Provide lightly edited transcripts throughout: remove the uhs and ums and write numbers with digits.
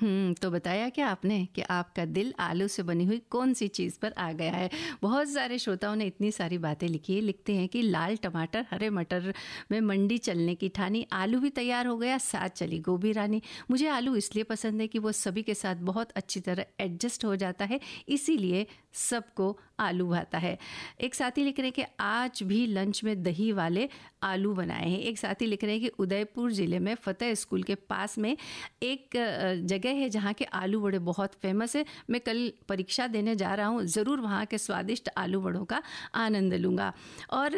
तो बताया क्या आपने कि आपका दिल आलू से बनी हुई कौन सी चीज़ पर आ गया है। बहुत सारे श्रोताओं ने इतनी सारी बातें लिखी है। लिखते हैं कि लाल टमाटर हरे मटर में मंडी चलने की ठानी, आलू भी तैयार हो गया, साथ चली गोभी रानी। मुझे आलू इसलिए पसंद है कि वो सभी के साथ बहुत अच्छी तरह एडजस्ट हो जाता है, इसीलिए सबको आलू भाता है। एक साथी लिख रहे हैं कि आज भी लंच में दही वाले आलू बनाए हैं। एक साथी लिख रहे हैं कि उदयपुर ज़िले में फतेह स्कूल के पास में एक जगह है जहाँ के आलू बड़े बहुत फेमस है। मैं कल परीक्षा देने जा रहा हूँ, ज़रूर वहाँ के स्वादिष्ट आलू बड़ों का आनंद लूँगा। और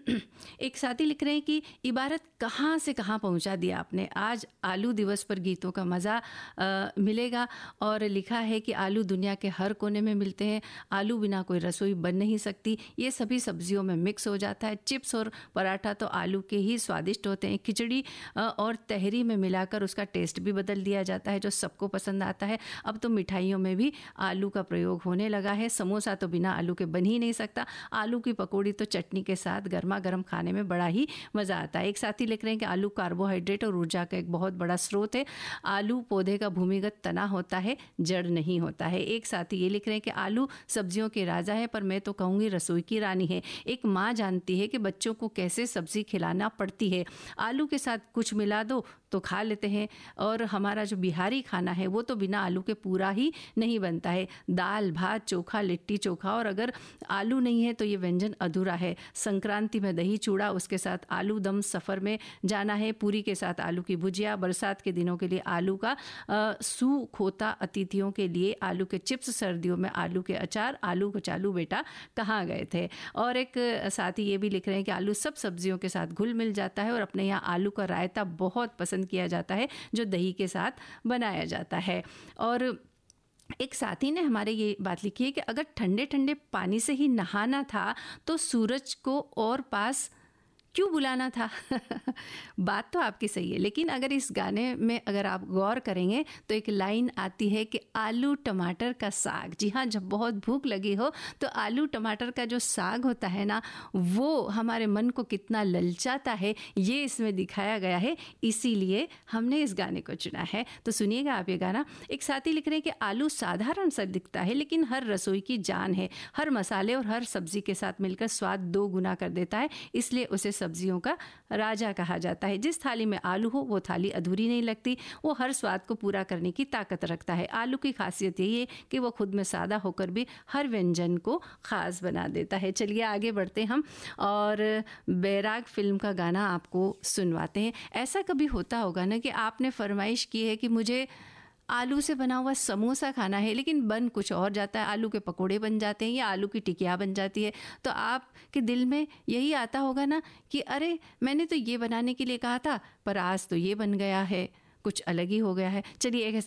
एक साथी लिख रहे हैं कि इबारत कहाँ से कहाँ पहुँचा दिया आपने। आज आलू दिवस पर गीतों का मज़ा मिलेगा। और लिखा है कि आलू दुनिया के हर कोने में मिलते हैं, आलू बिना कोई रसोई बन नहीं सकती, ये सभी सब्जियों में मिक्स हो जाता है। चिप्स और पराठा तो आलू के ही स्वादिष्ट होते हैं। खिचड़ी और तहरी में मिलाकर उसका टेस्ट भी बदल दिया जाता है, जो सबको पसंद आता है। अब तो मिठाइयों में भी आलू का प्रयोग होने लगा है। समोसा तो बिना आलू के बन ही नहीं सकता। आलू की पकौड़ी तो चटनी के साथ गर्मा गर्म खाने में बड़ा ही मज़ा आता है। एक साथी लिख रहे हैं कि आलू कार्बोहाइड्रेट और ऊर्जा का एक बहुत बड़ा स्रोत है। आलू पौधे का भूमिगत तना होता है, जड़ नहीं होता है। एक साथी ये लिख रहे हैं कि आलू सब्जियों के राजा है, पर मैं तो कहूँगी रसोई की रानी है। एक माँ जानती है कि बच्चों को कैसे सब्जी खिलाना पड़ती है। आलू के साथ कुछ मिला दो तो खा लेते हैं। और हमारा जो बिहारी खाना है वो तो बिना आलू के पूरा ही नहीं बनता है। दाल भात चोखा लिट्टी चोखा, और अगर आलू नहीं है तो ये व्यंजन अधूरा है। संक्रांति में दही चूड़ा, उसके साथ आलू दम, सफ़र में जाना है पूरी के साथ आलू की भुजिया, बरसात के दिनों के लिए आलू का सूप होता, अतिथियों के लिए आलू के चिप्स, सर्दियों में आलू के अचार। आलू कचालू बेटा कहाँ गए थे। और एक साथी ये भी लिख रहे हैं कि आलू सब सब्जियों के साथ घुल मिल जाता है, और अपने यहाँ आलू का रायता बहुत पसंद किया जाता है जो दही के साथ बनाया जाता है। और एक साथी ने हमारे ये बात लिखी है कि अगर ठंडे ठंडे पानी से ही नहाना था तो सूरज को और पास क्यों बुलाना था। बात तो आपकी सही है, लेकिन अगर इस गाने में अगर आप गौर करेंगे तो एक लाइन आती है कि आलू टमाटर का साग। जी हाँ, जब बहुत भूख लगी हो तो आलू टमाटर का जो साग होता है ना, वो हमारे मन को कितना ललचाता है, ये इसमें दिखाया गया है। इसीलिए हमने इस गाने को चुना है। तो सुनिएगा आप ये गाना। एक साथी लिख रहे हैं कि आलू साधारण सा दिखता है, लेकिन हर रसोई की जान है। हर मसाले और हर सब्जी के साथ मिलकर स्वाद 2 गुना कर देता है, इसलिए उसे सब्जियों का राजा कहा जाता है। जिस थाली में आलू हो वो थाली अधूरी नहीं लगती। वो हर स्वाद को पूरा करने की ताकत रखता है। आलू की खासियत यही है कि वो खुद में सादा होकर भी हर व्यंजन को खास बना देता है। चलिए आगे बढ़ते हम और बैराग फिल्म का गाना आपको सुनवाते हैं। ऐसा कभी होता होगा ना कि आपने फरमाइश की है कि मुझे आलू से बना हुआ समोसा खाना है, लेकिन बन कुछ और जाता है। आलू के पकोड़े बन जाते हैं या आलू की टिकिया बन जाती है। तो आपके दिल में यही आता होगा ना कि अरे मैंने तो ये बनाने के लिए कहा था, पर आज तो ये बन गया है, कुछ अलग ही हो गया है। चलिए एक